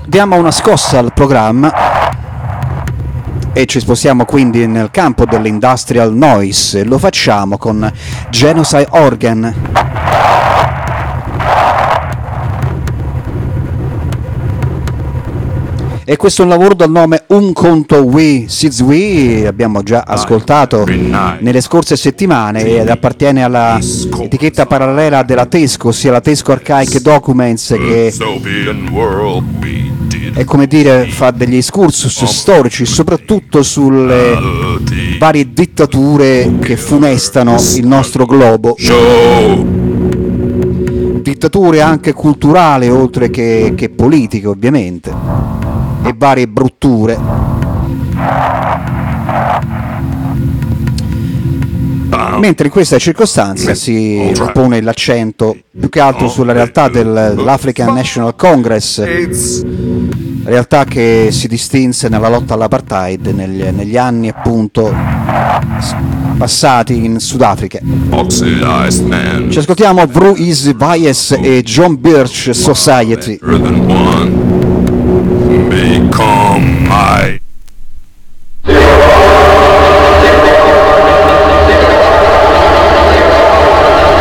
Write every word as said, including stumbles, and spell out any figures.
Diamo una scossa al programma e ci spostiamo quindi nel campo dell'industrial noise. Lo facciamo con Genocide Organ. E questo è un lavoro dal nome Un Conto We Siz We, abbiamo già ascoltato nelle scorse settimane ed appartiene alla etichetta parallela della Tesco, ossia la Tesco Archaic Documents, che è, come dire, fa degli excursus storici soprattutto sulle varie dittature che funestano il nostro globo. Dittature anche culturali oltre che, che politiche, ovviamente, e varie brutture. Mentre in questa circostanza si pone l'accento più che altro sulla realtà dell'African National Congress, realtà che si distinse nella lotta all'apartheid negli, negli anni appunto passati in Sudafrica. Ci ascoltiamo Vru Is Bias e John Birch Society. Become my